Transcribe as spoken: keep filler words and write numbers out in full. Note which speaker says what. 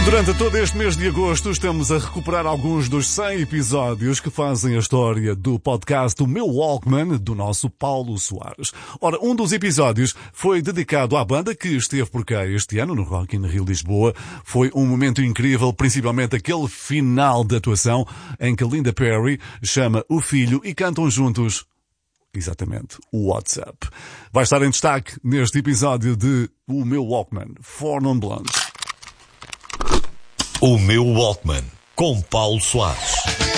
Speaker 1: Durante todo este mês de agosto estamos a recuperar alguns dos cem episódios que fazem a história do podcast O Meu Walkman, do nosso Paulo Soares. Ora, um dos episódios foi dedicado à banda que esteve por cá este ano, no Rock in Rio Lisboa. Foi um momento incrível, principalmente aquele final de atuação em que Linda Perry chama o filho e cantam juntos, exatamente, o WhatsApp. Vai estar em destaque neste episódio de O Meu Walkman, Four Non Blondes.
Speaker 2: O Meu Walkman, com Paulo Soares.